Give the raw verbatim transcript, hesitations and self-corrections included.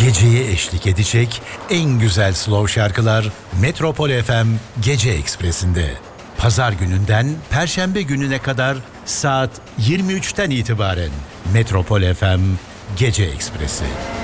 geceye eşlik edecek en güzel slow şarkılar Metropol F M Gece Ekspresi'nde. Pazar gününden Perşembe gününe kadar saat yirmi üçten itibaren Metropol F M Gece Ekspresi.